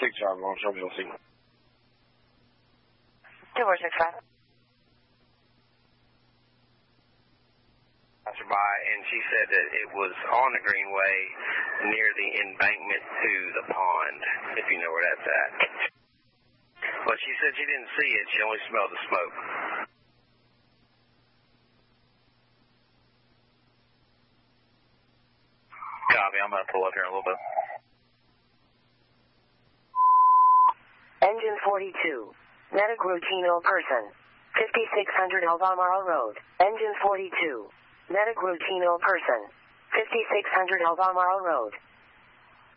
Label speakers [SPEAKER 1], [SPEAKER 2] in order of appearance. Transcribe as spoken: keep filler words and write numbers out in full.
[SPEAKER 1] six five, long show me signal.
[SPEAKER 2] two four six five.
[SPEAKER 3] By, and she said that it was on the Greenway near the embankment to the pond, if you know where that's at. But she said she didn't see it. She only smelled the smoke.
[SPEAKER 4] Copy. I'm going to pull up here in a little bit.
[SPEAKER 2] Engine forty-two. Medic Routino person. fifty-six hundred Albemarle Road. Engine forty-two. Medic Routino person. fifty-six hundred Albemarle Road.